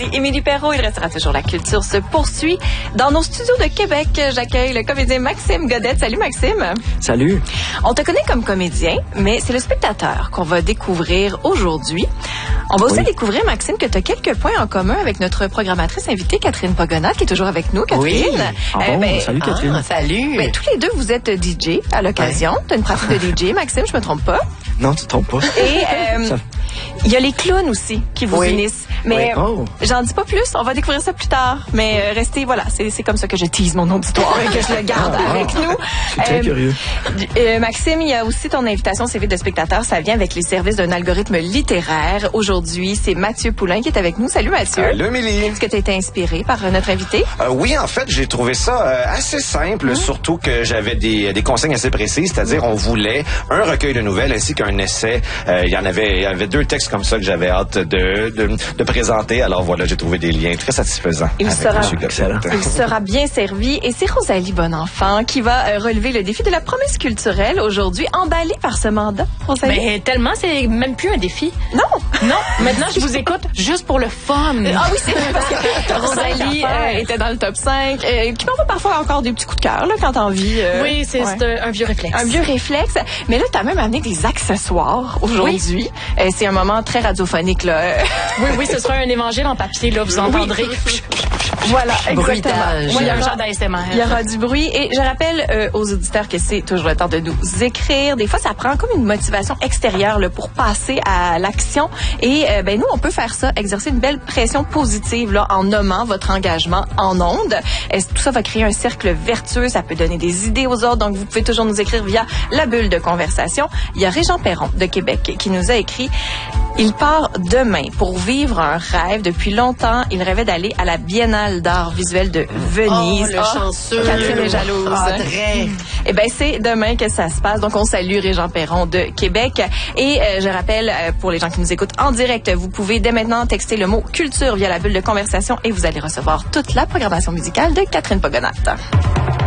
ici Émilie Perrault. Il restera toujours la culture se poursuit. Dans nos studios de Québec, j'accueille le comédien Maxime Godette. Salut Maxime. Salut. On te connaît comme comédien, mais c'est le spectateur qu'on va découvrir aujourd'hui. On va aussi découvrir, Maxime, que tu as quelques points en commun avec notre programmatrice invitée, Catherine Pogonat, qui est toujours avec nous. Catherine. Oui. Salut Catherine. Salut. Ben, tous les deux, vous êtes DJ à l'occasion. Tu as une pratique de DJ, Maxime, je me trompe pas. Non, tu te trompes pas. Et il y a les clowns aussi qui vous unissent. Mais j'en dis pas plus, on va découvrir ça plus tard. Mais restez, voilà, c'est comme ça que je tease mon auditoire et que je le garde avec nous. Je suis très curieux. Maxime, il y a aussi ton invitation CV de spectateur. Ça vient avec les services d'un algorithme littéraire. Aujourd'hui, c'est Mathieu Poulain qui est avec nous. Salut Mathieu. Salut Émilie. Est-ce que tu as été inspiré par notre invité? Oui, en fait, j'ai trouvé ça assez simple, surtout que j'avais des consignes assez précises, c'est-à-dire on voulait un recueil de nouvelles ainsi qu'un essai. Il y avait deux textes comme ça que j'avais hâte de présenter. Alors voilà, j'ai trouvé des liens très satisfaisants. Il sera bien servi. Et c'est Rosalie Bonenfant qui va relever le défi de la promesse culturelle aujourd'hui, emballée par ce mandat. Rosalie? Mais tellement, c'est même plus un défi. Non. Maintenant, je vous écoute juste pour le fun. Ah oui, c'est vrai, parce que Rosalie était dans le top 5, qui m'envoie parfois encore des petits coups de cœur là, quand t'as envie. Oui, c'est un vieux réflexe. Un vieux réflexe. Mais là, t'as même amené des accessoires aujourd'hui. Oui. C'est un moment très radiophonique, là. Oui, ce sera un évangile en papier, là. Vous entendrez. Voilà, exactement. Il y a un genre d'ASMR. Il y aura du bruit. Et je rappelle aux auditeurs que c'est toujours le temps de nous écrire. Des fois, ça prend comme une motivation extérieure là, pour passer à l'action. Et nous, on peut faire ça, exercer une belle pression positive là, en nommant votre engagement en ondes. Tout ça va créer un cercle vertueux. Ça peut donner des idées aux autres. Donc, vous pouvez toujours nous écrire via la bulle de conversation. Il y a Régent Perron de Québec qui nous a écrit « Il part demain pour vivre un rêve. Depuis longtemps, il rêvait d'aller à la Biennale d'art visuel de Venise. » Oh, le chanceux. Catherine est jalouse. très. Eh bien, c'est demain que ça se passe. Donc, on salue Régent Perron de Québec. Et je rappelle, pour les gens qui nous écoutent en direct, vous pouvez dès maintenant texter le mot « culture » via la bulle de conversation et vous allez recevoir toute la programmation musicale de Catherine Pogonat.